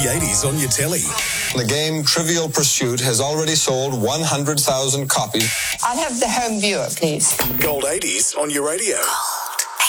the 80s on your telly. The game Trivial Pursuit has already sold 100,000 copies. I'll have the home viewer, please. Gold 80s on your radio.